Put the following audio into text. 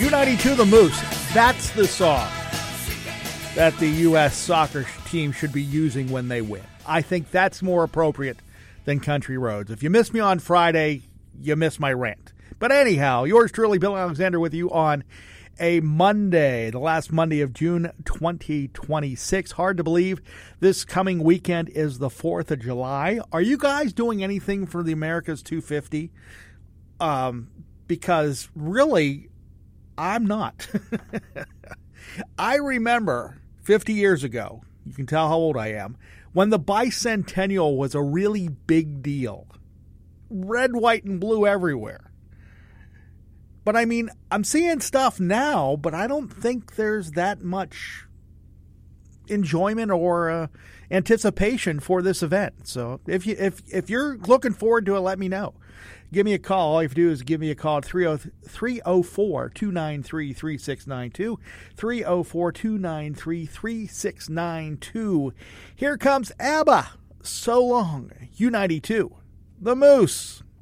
U92 The Moose. That's the song that the U.S. soccer team should be using when they win. I think that's more appropriate than Country Roads. If you missed me on Friday, you missed my rant. But anyhow, yours truly, Bill Alexander, with you on a Monday, the last Monday of June 2026. Hard to believe this coming weekend is the 4th of July. Are you guys doing anything for the America's 250? Because really, I'm not. I remember 50 years ago, you can tell how old I am, when the bicentennial was a really big deal. Red, white, and blue everywhere. But I mean, I'm seeing stuff now, but I don't think there's that much enjoyment or anticipation for this event. So if you're looking forward to it, let me know. Give me a call. All you have to do is give me a call at 304-293-3692, 304-293-3692. Here comes ABBA. So long. U92. The Moose.